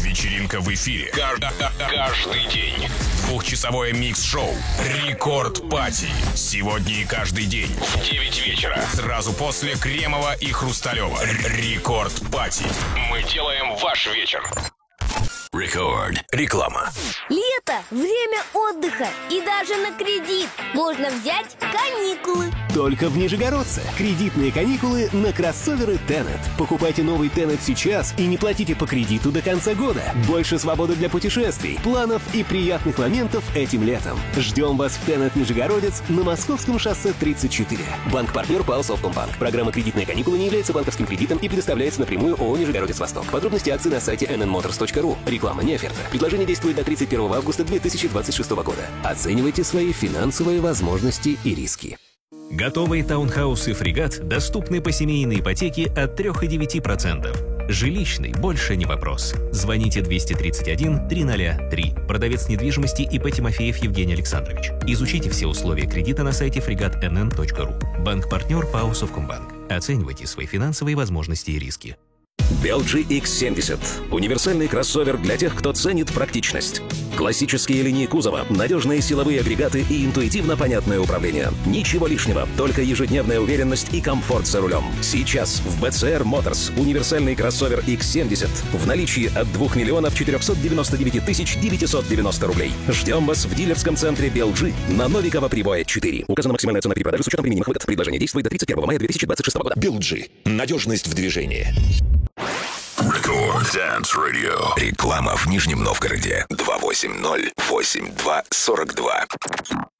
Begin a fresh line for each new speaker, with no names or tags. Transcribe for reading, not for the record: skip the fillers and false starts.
Вечеринка в эфире. Каждый день. Двухчасовое микс-шоу «Рекорд Пати». Сегодня и каждый день в 9 вечера. Сразу после Кремова и Хрусталева. «Рекорд Пати». Мы делаем ваш вечер. Рекорд. Реклама.
Лето – время отдыха. И даже на кредит можно взять каникулы.
Только в Нижегородце. Кредитные каникулы на кроссоверы Tenet. Покупайте новый Tenet сейчас и не платите по кредиту до конца года. Больше свободы для путешествий, планов и приятных моментов этим летом. Ждем вас в Tenet Нижегородец на Московском шоссе 34. Банк-партнер ПАО «Совкомбанк». Программа «Кредитные каникулы» не является банковским кредитом и предоставляется напрямую ООО «Нижегородец Восток». Подробности акций на сайте nnmotors.ru. Реклама не оферта. Предложение действует до 31 августа 2026 года. Оценивайте свои финансовые возможности и риски.
Готовые таунхаусы «Фрегат» доступны по семейной ипотеке от 3,9%. Жилищный больше не вопрос. Звоните 231 303. Продавец недвижимости ИП Тимофеев Евгений Александрович. Изучите все условия кредита на сайте fregatnn.ru. Банк-партнер ПАО «Совкомбанк». Оценивайте свои финансовые возможности и риски.
Belgi X70 – универсальный кроссовер для тех, кто ценит практичность. Классические линии кузова, надежные силовые агрегаты и интуитивно понятное управление. Ничего лишнего, только ежедневная уверенность и комфорт за рулем. Сейчас в BCR Motors универсальный кроссовер X70 в наличии от 2 миллионов 499 тысяч 990 рублей. Ждем вас в дилерском центре Belgi на Новикова Привоя 4. Указана максимальная цена при продаже с учетом применимых выгод. Предложение действует до 31 мая 2026 года.
Belgi. Надежность в движении. Record Dance Radio. Реклама в Нижнем Новгороде. 280-82-42.